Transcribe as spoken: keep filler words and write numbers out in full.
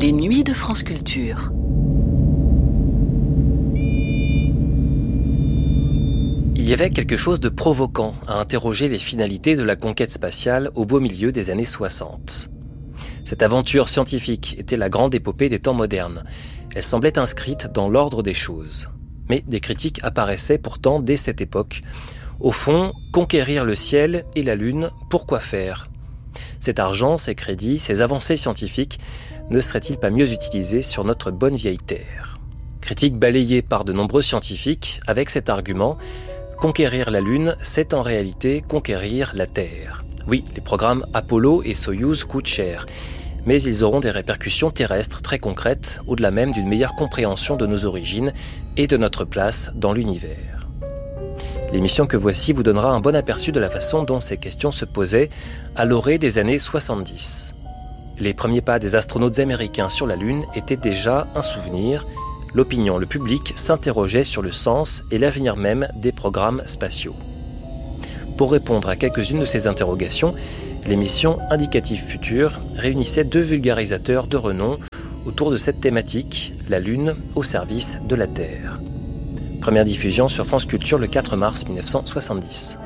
Les nuits de France Culture. Il y avait quelque chose de provoquant à interroger les finalités de la conquête spatiale au beau milieu des années soixante. Cette aventure scientifique était la grande épopée des temps modernes. Elle semblait inscrite dans l'ordre des choses. Mais des critiques apparaissaient pourtant dès cette époque. Au fond, conquérir le ciel et la Lune, pourquoi faire ? Cet argent, ces crédits, ces avancées scientifiques ne seraient-ils pas mieux utilisés sur notre bonne vieille Terre ? Critique balayée par de nombreux scientifiques avec cet argument: conquérir la Lune, c'est en réalité conquérir la Terre. Oui, les programmes Apollo et Soyouz coûtent cher, mais ils auront des répercussions terrestres très concrètes, au-delà même d'une meilleure compréhension de nos origines et de notre place dans l'univers. L'émission que voici vous donnera un bon aperçu de la façon dont ces questions se posaient à l'orée des années soixante-dix. Les premiers pas des astronautes américains sur la Lune étaient déjà un souvenir. L'opinion, le public s'interrogeait sur le sens et l'avenir même des programmes spatiaux. Pour répondre à quelques-unes de ces interrogations, l'émission Indicatif Futur réunissait deux vulgarisateurs de renom autour de cette thématique, la Lune au service de la Terre. Première diffusion sur France Culture le quatre mars mille neuf cent soixante-dix.